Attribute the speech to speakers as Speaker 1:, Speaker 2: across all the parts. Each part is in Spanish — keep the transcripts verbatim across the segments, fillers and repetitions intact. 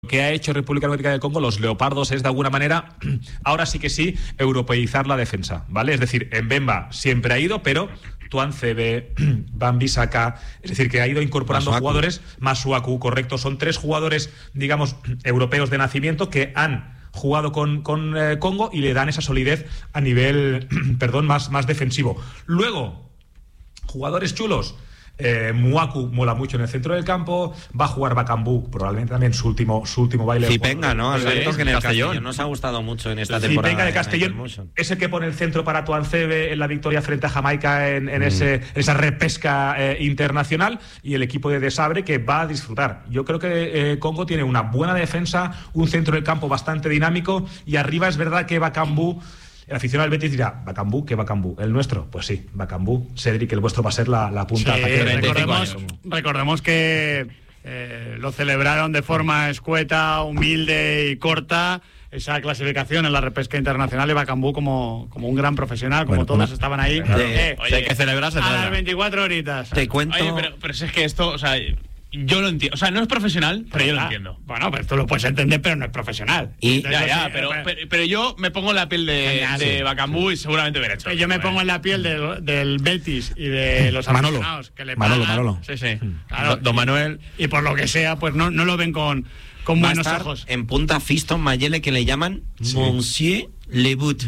Speaker 1: que ha hecho República Democrática del Congo, los leopardos, es de alguna manera, ahora sí que sí, europeizar la defensa, ¿vale? Es decir, Mbemba siempre ha ido, pero Tuanzebe, Wan-Bissaka, es decir, que ha ido incorporando Masuaku. jugadores, Masuaku, correcto, son tres jugadores, digamos, europeos de nacimiento que han jugado con, con eh, Congo y le dan esa solidez a nivel, perdón, más, más defensivo. Luego, jugadores chulos. Eh, Muaku mola mucho en el centro del campo, va a jugar Bakambu, probablemente también su último, su último baile.
Speaker 2: Zipenga, ¿no?
Speaker 3: Sí,
Speaker 2: Alberto, que en el
Speaker 3: Castellón.
Speaker 2: Castellón nos ha gustado mucho en esta temporada.
Speaker 1: Zipenga de Castellón es el que pone el centro para Tuanzebe en la victoria frente a Jamaica en, en, mm. ese, en esa repesca eh, internacional, y el equipo de Desabre que va a disfrutar. Yo creo que eh, Congo tiene una buena defensa, un centro del campo bastante dinámico, y arriba es verdad que Bakambu, el aficionado del Betis dirá, Bakambu, ¿qué Bakambu? ¿El nuestro? Pues sí, Bakambu. Cedric, el vuestro va a ser la, la punta.
Speaker 4: Sí, recordemos, recordemos que eh, lo celebraron de forma escueta, humilde y corta, esa clasificación en la repesca internacional, y Bakambu como, como un gran profesional, como bueno, todos una, estaban ahí.
Speaker 3: Claro. Eh, Oye, hay que celebrarse
Speaker 4: a las veinticuatro horitas.
Speaker 2: Te cuento.
Speaker 3: Oye, pero, pero si es que esto, o sea, yo lo entiendo. O sea, no es profesional, pero, pero yo lo entiendo.
Speaker 4: Bueno, pero tú lo puedes entender, pero no es profesional.
Speaker 3: Y ya, ya, pero, pero, pero yo me pongo en la piel de, genial, de sí, Bakambu sí. y seguramente veré hecho.
Speaker 4: Yo me bueno. pongo en la piel del, del Betis y de los aficionados que le pagan.
Speaker 1: Manolo, Manolo.
Speaker 4: Sí, sí.
Speaker 3: Claro, Don Manuel.
Speaker 4: Y, y por lo que sea, pues no, no lo ven con, con buenos ojos.
Speaker 2: En punta Fiston Mayele, que le llaman sí. Monsieur Le But.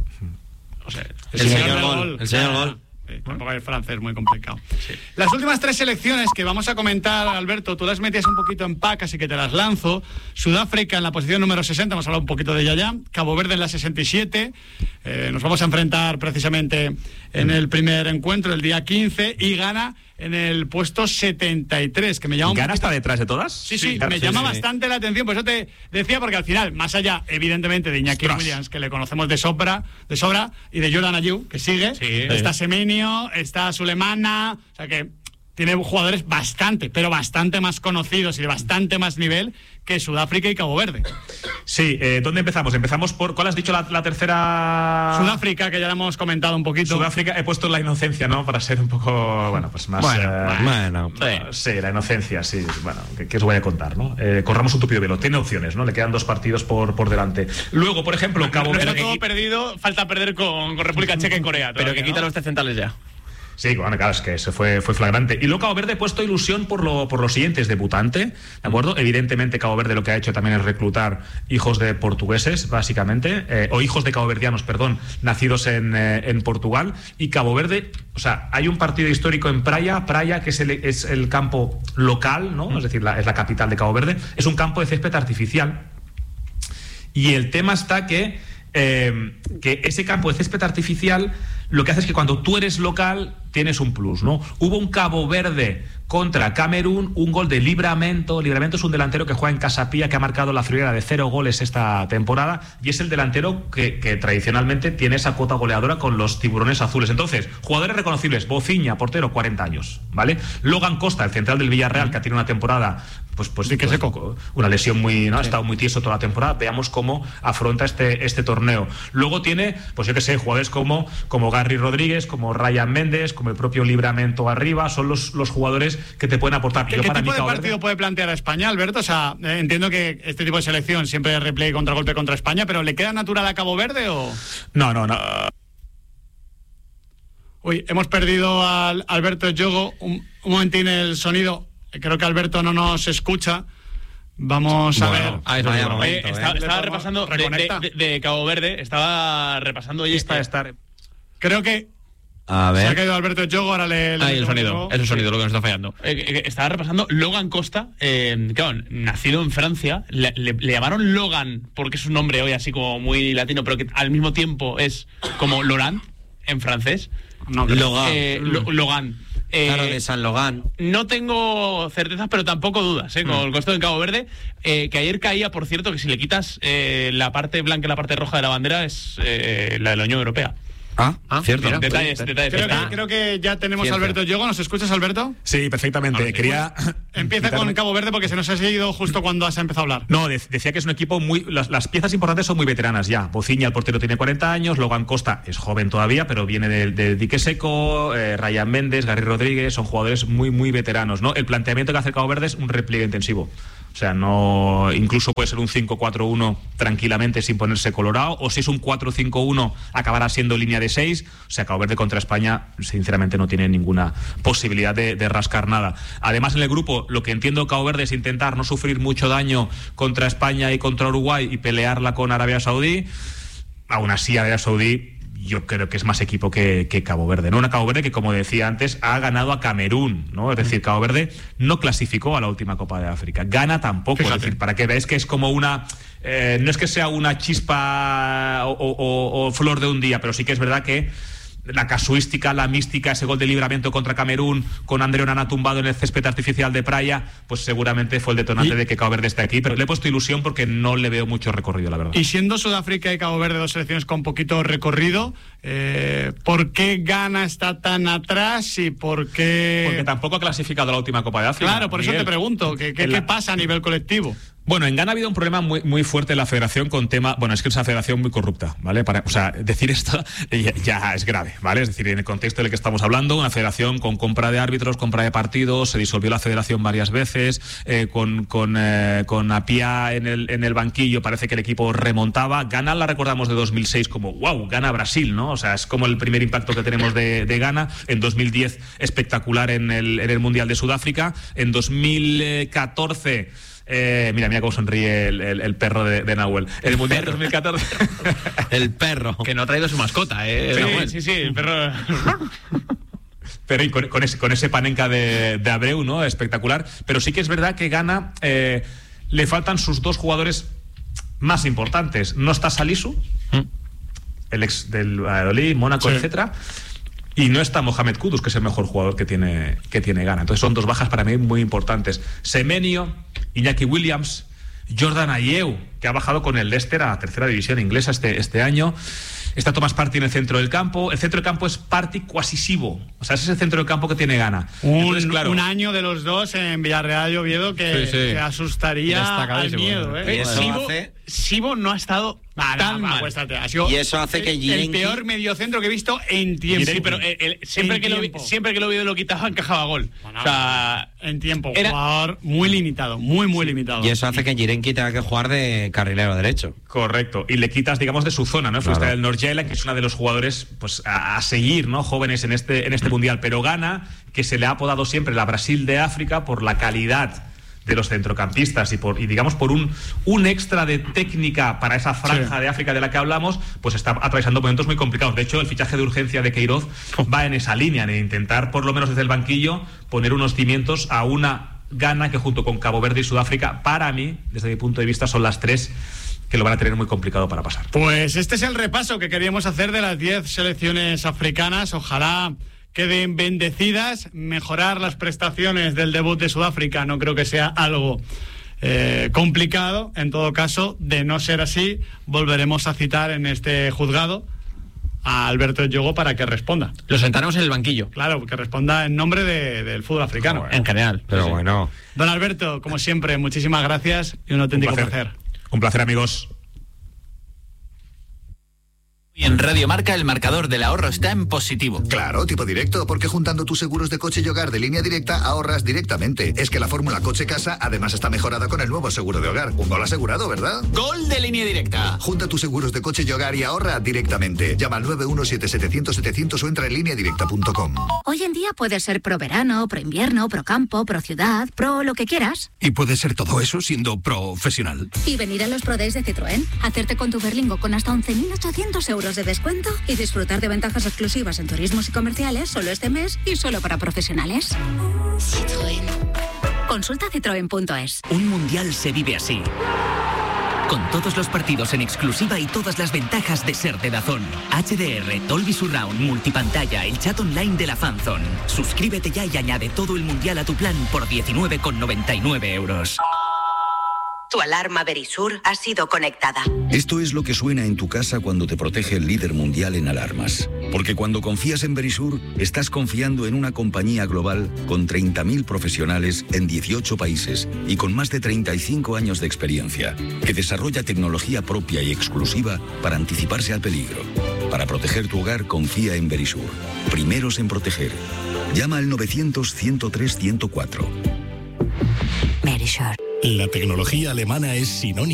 Speaker 4: O sea,
Speaker 2: el, el señor gol. gol. El señor gol.
Speaker 4: Eh, tampoco hay francés, muy complicado. Sí. Las últimas tres selecciones que vamos a comentar, Alberto, tú las metías un poquito en pack, así que te las lanzo. Sudáfrica en la posición número sesenta, hemos hablado un poquito de ella ya. Cabo Verde en la sesenta y siete. Eh, nos vamos a enfrentar precisamente en el primer encuentro, el día quince, y Ghana en el puesto setenta y tres, que me llama un
Speaker 1: ¿Ghana
Speaker 4: poquito...
Speaker 1: está detrás de todas?
Speaker 4: Sí, sí,
Speaker 1: sí claro,
Speaker 4: me
Speaker 1: sí,
Speaker 4: llama
Speaker 1: sí,
Speaker 4: bastante sí. la atención, por eso te decía, porque al final, más allá, evidentemente, de Iñaki Ostras. Williams, que le conocemos de sobra, de sobra, y de Jordan Ayew, que sigue, sí, está sí. Semenyo, está Sulemana, o sea que tiene jugadores bastante, pero bastante más conocidos y de bastante más nivel que Sudáfrica y Cabo Verde.
Speaker 1: Sí, eh, ¿dónde empezamos? Empezamos por... ¿Cuál has dicho la, la tercera?
Speaker 4: Sudáfrica, que ya la hemos comentado un poquito.
Speaker 1: Sudáfrica, he puesto la inocencia, ¿no? Para ser un poco, bueno, pues más...
Speaker 4: Bueno,
Speaker 1: eh,
Speaker 4: bueno
Speaker 1: sí. sí, la inocencia, sí. Bueno, ¿qué, qué os voy a contar, no? Eh, corramos un tupido velo. Tiene opciones, ¿no? Le quedan dos partidos por, por delante. Luego, por ejemplo, Cabo Verde...
Speaker 3: Pero todo que... perdido, falta perder con, con República Checa en Corea.
Speaker 2: Pero que quita ¿no? los tres centrales ya.
Speaker 1: Sí, bueno, claro, es que se fue, fue flagrante. Y luego Cabo Verde ha puesto ilusión por lo, por lo siguiente, es debutante, ¿de acuerdo? Evidentemente Cabo Verde lo que ha hecho también es reclutar hijos de portugueses, básicamente, eh, o hijos de caboverdianos, perdón, nacidos en, eh, en Portugal. Y Cabo Verde, o sea, hay un partido histórico en Praia, Praia que es el, es el campo local, ¿no? Es decir, la, es la capital de Cabo Verde, es un campo de césped artificial. Y el tema está que, eh, que ese campo de césped artificial lo que hace es que cuando tú eres local tienes un plus, ¿no? Hubo un Cabo Verde contra Camerún, un gol de Livramento. Livramento es un delantero que juega en Casa Pía, que ha marcado la friolera de cero goles esta temporada, y es el delantero que, que tradicionalmente tiene esa cuota goleadora con los tiburones azules. Entonces, jugadores reconocibles: Bociña, portero, cuarenta años, ¿vale? Logan Costa, el central del Villarreal, que ha tenido una temporada pues, pues,
Speaker 4: sí, que
Speaker 1: pues
Speaker 4: seco.
Speaker 1: una lesión muy, ¿no?
Speaker 4: Sí.
Speaker 1: Ha estado muy tieso toda la temporada. Veamos cómo afronta este, este torneo. Luego tiene, pues yo que sé, jugadores como, como Gary Rodríguez, como Ryan Méndez, como el propio Livramento arriba, son los, los jugadores que te pueden aportar.
Speaker 4: ¿Qué,
Speaker 1: yo
Speaker 4: ¿qué
Speaker 1: para
Speaker 4: tipo
Speaker 1: mí,
Speaker 4: de
Speaker 1: Cabo
Speaker 4: partido
Speaker 1: Verde...
Speaker 4: puede plantear a España, Alberto? O sea, eh, entiendo que este tipo de selección siempre es replay contra golpe contra España, pero ¿le queda natural a Cabo Verde o...?
Speaker 1: No, no, no.
Speaker 4: Uy, hemos perdido al Alberto Yogo. Un, un momentín el sonido. Creo que Alberto no nos escucha. Vamos a
Speaker 2: bueno,
Speaker 4: ver.
Speaker 2: Ah, es
Speaker 3: Oye,
Speaker 2: momento,
Speaker 3: estaba,
Speaker 2: ¿eh?
Speaker 3: estaba repasando de, de, de, de Cabo Verde, estaba repasando hoy
Speaker 1: está,
Speaker 3: esta...
Speaker 1: está...
Speaker 4: Creo que
Speaker 2: a ver.
Speaker 4: se ha caído Alberto Yogo, ahora le... le
Speaker 3: Ahí el sonido,
Speaker 4: nuevo.
Speaker 3: es el sonido lo que nos está fallando. Eh, eh, estaba repasando Logan Costa, eh, claro, nacido en Francia, le, le, le llamaron Logan porque es un nombre hoy así como muy latino, pero que al mismo tiempo es como Laurent en francés.
Speaker 4: No,
Speaker 2: Logan.
Speaker 3: Eh, Lo, Logan.
Speaker 2: Eh, claro, de San Logan.
Speaker 3: No tengo certezas, pero tampoco dudas, ¿eh? Con el costo de Cabo Verde, eh, que ayer caía, por cierto, que si le quitas eh, la parte blanca y la parte roja de la bandera es eh, la de la Unión Europea.
Speaker 2: Ah, ah cierto.
Speaker 3: Mira, detalles, detalles.
Speaker 4: Creo que, creo que ya tenemos
Speaker 2: Cierto.
Speaker 4: a Alberto Yogo. ¿Nos escuchas, Alberto?
Speaker 1: Sí, perfectamente.
Speaker 3: Ah, sí.
Speaker 1: Quería...
Speaker 4: Empieza con Cabo Verde porque se nos ha seguido justo cuando has empezado a hablar.
Speaker 1: No, de- decía que es un equipo muy... Las, las piezas importantes son muy veteranas ya. Bociña, el portero, tiene cuarenta años. Logan Costa es joven todavía, pero viene del de dique seco. Eh, Ryan Méndez, Gary Rodríguez, son jugadores muy, muy veteranos, ¿no? El planteamiento que hace Cabo Verde es un repliegue intensivo. O sea, no, incluso puede ser un cinco cuatro uno tranquilamente sin ponerse colorado, o si es un cuatro cinco uno acabará siendo línea de seis. O sea, Cabo Verde contra España sinceramente no tiene ninguna posibilidad de, de rascar nada. Además, en el grupo lo que entiendo Cabo Verde es intentar no sufrir mucho daño contra España y contra Uruguay y pelearla con Arabia Saudí. Aún así, Arabia Saudí yo creo que es más equipo que, que Cabo Verde, ¿no? Una Cabo Verde que, como decía antes, ha ganado a Camerún, ¿no? Es decir, Cabo Verde no clasificó a la última Copa de África, gana tampoco. Fíjate. Es decir, para que veáis que es como una... Eh, no es que sea una chispa o, o, o flor de un día, pero sí que es verdad que la casuística, la mística, ese gol de libramiento contra Camerún con André Onana tumbado en el césped artificial de Praia, pues seguramente fue el detonante y... de que Cabo Verde esté aquí, pero le he puesto ilusión porque no le veo mucho recorrido, la verdad.
Speaker 4: Y siendo Sudáfrica y Cabo Verde dos selecciones con poquito recorrido, eh, ¿por qué Ghana está tan atrás y por qué...?
Speaker 1: Porque tampoco ha clasificado a la última Copa de África.
Speaker 4: Claro, por
Speaker 1: Miguel.
Speaker 4: Eso te pregunto, ¿qué, qué,
Speaker 1: la...
Speaker 4: ¿qué pasa a nivel colectivo?
Speaker 1: Bueno, en Ghana ha habido un problema muy, muy fuerte en la federación con tema... Bueno, es que es una federación muy corrupta, ¿vale? Para, o sea, decir esto ya, ya es grave, ¿vale? Es decir, en el contexto del que estamos hablando, una federación con compra de árbitros, compra de partidos, se disolvió la federación varias veces, eh, con, con, eh, con Apia en el, en el banquillo, parece que el equipo remontaba. Ghana la recordamos de dos mil seis como, wow, gana Brasil, ¿no? O sea, es como el primer impacto que tenemos de, de Ghana. En dos mil diez, espectacular en el, en el Mundial de Sudáfrica. En dos mil catorce... Eh, mira, mira cómo sonríe el, el, el perro de, de Nahuel. En el Mundial dos mil catorce.
Speaker 2: El perro.
Speaker 3: Que no ha traído su mascota, ¿eh?
Speaker 4: Sí,
Speaker 3: Nahuel.
Speaker 4: sí, sí, el perro.
Speaker 1: Pero y con, con, ese, con ese panenca de, de Abreu, ¿no? Espectacular. Pero sí que es verdad que Ghana eh, le faltan sus dos jugadores más importantes. No está Salisu, ¿Mm? el ex del Valladolid, Mónaco, sí. etcétera. Y no está Mohamed Kudus, que es el mejor jugador que tiene, que tiene Ghana. Entonces son dos bajas para mí muy importantes. Semenyo, Iñaki Williams, Jordan Ayew, que ha bajado con el Leicester a la tercera división inglesa este, este año. Está Thomas Partey en el centro del campo. El centro del campo es Partey Quasisivo. O sea, ese es el centro del campo que tiene Ghana.
Speaker 4: Un, Entonces, claro, un año de los dos en Villarreal y Oviedo que,
Speaker 3: sí, sí.
Speaker 4: que asustaría al miedo. ¿eh?
Speaker 2: Y
Speaker 4: Sibo,
Speaker 2: hace...
Speaker 4: Sibo no ha estado ah, tan no, mal. Acuéstate. Ha sido
Speaker 2: y eso hace que
Speaker 4: el,
Speaker 2: Jirenki...
Speaker 4: el peor mediocentro que he visto en tiempo.
Speaker 3: Sí, pero el, el, siempre, que lo, siempre que lo Oviedo lo quitaba, encajaba gol. Bueno, o sea,
Speaker 4: en tiempo.
Speaker 3: Era...
Speaker 4: Jugador muy limitado, muy, muy limitado.
Speaker 2: Y eso hace que Jirenki tenga que jugar de carrilero derecho.
Speaker 1: Correcto. Y le quitas, digamos, de su zona, ¿no?
Speaker 2: Claro.
Speaker 1: Está el North-Jylland, que es uno de los jugadores pues a, a seguir, ¿no? Jóvenes en este, en este mundial. Pero Ghana, que se le ha apodado siempre la Brasil de África por la calidad de los centrocampistas y por y digamos por un un extra de técnica para esa franja sí. de África de la que hablamos, pues está atravesando momentos muy complicados. De hecho, el fichaje de urgencia de Queiroz va en esa línea, de intentar, por lo menos desde el banquillo, poner unos cimientos a una Ghana que, junto con Cabo Verde y Sudáfrica, para mí, desde mi punto de vista, son las tres que lo van a tener muy complicado para pasar.
Speaker 4: Pues este es el repaso que queríamos hacer de las diez selecciones africanas. Ojalá queden bendecidas. Mejorar las prestaciones del debut de Sudáfrica no creo que sea algo eh, complicado. En todo caso, de no ser así, volveremos a citar en este juzgado a Alberto Yogo para que responda.
Speaker 3: Lo sentaremos en el banquillo.
Speaker 4: Claro, que responda en nombre de, del fútbol africano.
Speaker 3: Bueno, en general.
Speaker 2: Pero
Speaker 3: sí.
Speaker 2: bueno.
Speaker 4: Don Alberto, como siempre, muchísimas gracias y un auténtico
Speaker 1: un placer.
Speaker 4: placer.
Speaker 1: Un placer, amigos.
Speaker 5: Y en Radio Marca el marcador del ahorro está en positivo.
Speaker 6: Claro, tipo directo, porque juntando tus seguros de coche y hogar de Línea Directa ahorras directamente. Es que la fórmula coche-casa además está mejorada con el nuevo seguro de hogar. Un gol asegurado, ¿verdad?
Speaker 5: ¡Gol de Línea Directa!
Speaker 6: Junta tus seguros de coche y hogar y ahorra directamente. Llama al nueve uno siete siete cero cero setecientos o entra en línea directa punto com.
Speaker 7: Hoy en día puede ser pro verano, pro invierno, pro campo, pro ciudad, pro lo que quieras.
Speaker 8: Y puede ser todo eso siendo profesional.
Speaker 7: Y venir a los Pro Days de Citroën, hacerte con tu Berlingo con hasta once mil ochocientos euros de descuento y disfrutar de ventajas exclusivas en turismos y comerciales solo este mes y solo para profesionales. Citroën. Consulta citroen punto es.
Speaker 9: Un mundial se vive así. Con todos los partidos en exclusiva y todas las ventajas de ser de DAZN. H D R, Dolby Surround, multipantalla, el chat online de la Fanzone. Suscríbete ya y añade todo el mundial a tu plan por diecinueve con noventa y nueve euros.
Speaker 10: Tu alarma Verisur ha sido conectada.
Speaker 11: Esto es lo que suena en tu casa cuando te protege el líder mundial en alarmas. Porque cuando confías en Verisur, estás confiando en una compañía global con treinta mil profesionales en dieciocho países y con más de treinta y cinco años de experiencia, que desarrolla tecnología propia y exclusiva para anticiparse al peligro. Para proteger tu hogar, confía en Verisur. Primeros en proteger. Llama al novecientos, ciento tres, ciento cuatro.
Speaker 7: Verisur.
Speaker 12: La tecnología alemana es sinónimo